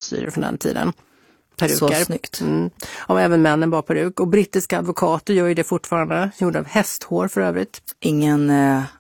frisyrer från den tiden. Peruker. Så snyggt. Och även männen bar peruk. Och brittiska advokater gör ju det fortfarande. Gjorda av hästhår för övrigt. Ingen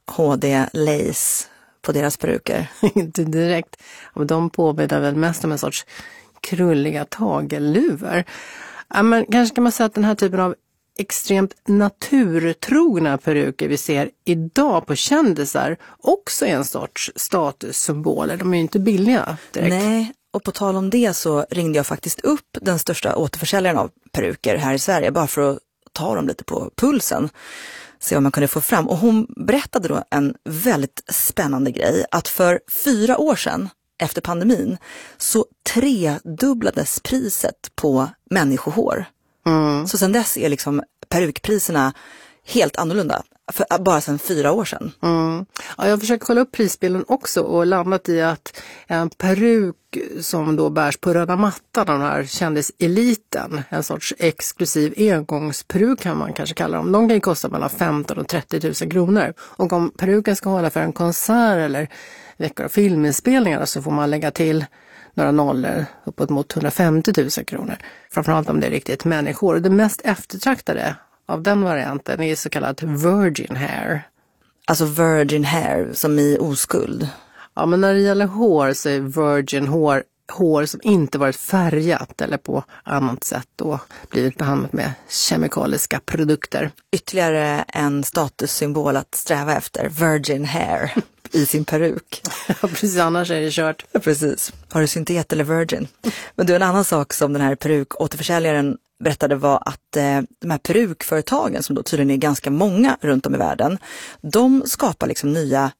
HD-lace på deras peruker. Inte direkt. Men de påminner väl mest om en sorts krulliga tagelluvor. Ja, men kanske kan man säga att den här typen av extremt naturtrogna peruker vi ser idag på kändisar också är en sorts statussymboler. De är ju inte billiga direkt. Nej, och på tal om det så ringde jag faktiskt upp den största återförsäljaren av peruker här i Sverige bara för att ta dem lite på pulsen. Se om man kunde få fram. Och hon berättade då en väldigt spännande grej. Att för 4 år sedan, efter pandemin, så tredubblades priset på människohår. Så sen dess är liksom perukpriserna helt annorlunda. Bara sedan 4 år sedan. Ja, jag försöker kolla upp prisbilden också och landat i att en peruk som då bärs på röda mattan av den här kändiseliten, en sorts exklusiv engångsperuk kan man kanske kalla dem. De kan ju kosta mellan 15 och 30 000 kronor. Och om peruken ska hålla för en konsert eller veckor av filminspelningar så får man lägga till några nollor uppåt mot 150 000 kronor. Framförallt om det är riktigt människor. Och det mest eftertraktade av den varianten är så kallat virgin hair. Alltså virgin hair som i oskuld. Ja, men när det gäller hår så är virgin hår som inte varit färgat eller på annat sätt då blivit behandlat med kemikaliska produkter. Ytterligare en statussymbol att sträva efter. Virgin hair i sin peruk. Ja, precis, annars är det kört. Ja, precis. Har du syntet eller virgin? Men det är en annan sak som den här perukåterförsäljaren berättade var att de här perukföretagen som då tydligen är ganska många runt om i världen, de skapar liksom nya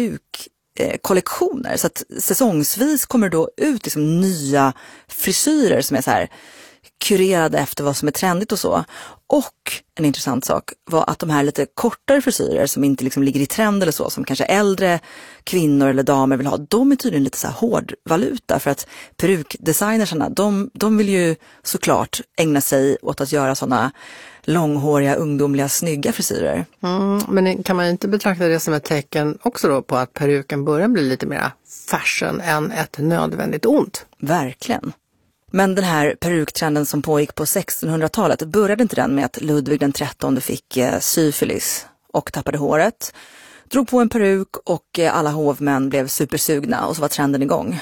perukkollektioner. Så att säsongsvis kommer det då ut liksom nya frisyrer som är så här kurerade efter vad som är trendigt och så. Och en intressant sak var att de här lite kortare frisyrer som inte liksom ligger i trend eller så, som kanske äldre kvinnor eller damer vill ha, de är tydligen lite så här hårdvaluta för att perukdesignersarna, de vill ju såklart ägna sig åt att göra sådana långhåriga, ungdomliga, snygga frisyrer. Men kan man inte betrakta det som ett tecken också då på att peruken börjar bli lite mer fashion än ett nödvändigt ont? Verkligen. Men den här peruktrenden som pågick på 1600-talet, började inte den med att Ludvig den 13 fick syfilis och tappade håret, drog på en peruk och alla hovmän blev supersugna och så var trenden igång.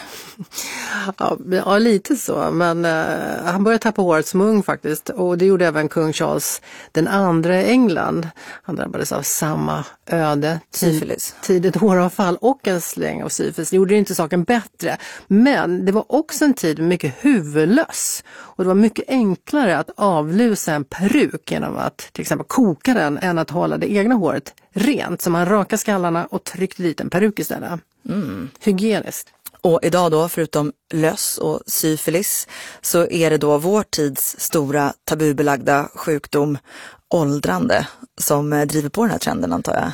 Ja, lite så. Men han började tappa håret som ung faktiskt. Och det gjorde även kung Charles den andra i England. Han drabbades av samma öde. Syfilis. Tidigt håravfall och en släng av syfilis. Det gjorde inte saken bättre. Men det var också en tid med mycket huvudlöss. Och det var mycket enklare att avlusa en peruk genom att till exempel koka den än att hålla det egna håret rent. Så man rakade skallarna och tryckte dit en peruk istället. Hygieniskt. Och idag då, förutom löss och syfilis, så är det då vår tids stora tabubelagda sjukdom, åldrande, som driver på den här trenden, antar jag.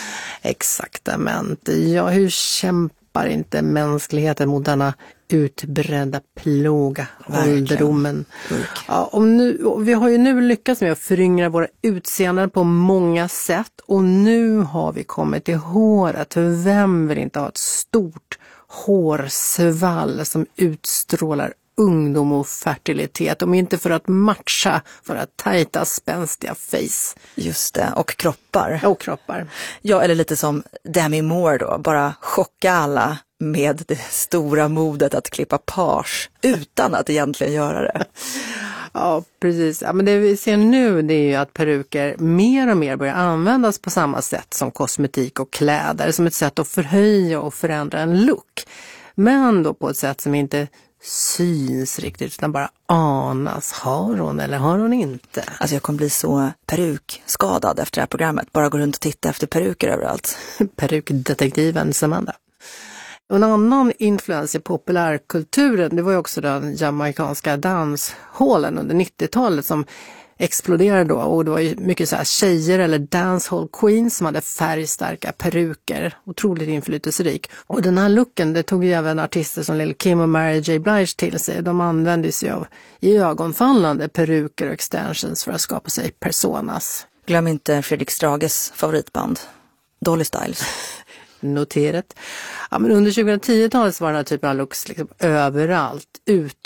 Exaktament. Ja, hur kämpar inte mänskligheten mot denna utbredda plåga, ålderdomen? Ja, vi har ju nu lyckats med att föryngra våra utseenden på många sätt och nu har vi kommit till håret. För vem vill inte ha ett stort hårsvall som utstrålar ungdom och fertilitet, om inte för att matcha våra tajta, spänstiga face. Just det, och kroppar. Och kroppar. Ja, eller lite som Demi Moore då, bara chocka alla med det stora modet att klippa page utan att egentligen göra det. Ja, precis. Ja, men det vi ser nu det är ju att peruker mer och mer börjar användas på samma sätt som kosmetik och kläder, som ett sätt att förhöja och förändra en look. Men då på ett sätt som inte syns riktigt utan bara anas. Har hon eller har hon inte? Alltså jag kommer bli så perukskadad efter det här programmet. Bara gå runt och titta efter peruker överallt. Perukdetektiven Samantha. Och en annan influens i populärkulturen, det var ju också den jamaikanska danshallen under 90-talet som exploderade då. Och det var ju mycket så här tjejer eller dancehall queens som hade färgstarka peruker. Otroligt inflytelserik. Och den här looken, det tog ju även artister som Lil Kim och Mary J. Blige till sig. De använde sig av i ögonfallande peruker och extensions för att skapa sig personas. Glöm inte Fredrik Strages favoritband, Dolly Styles. Noterat. Ja, men under 2010-talet var den här typen av looks liksom överallt.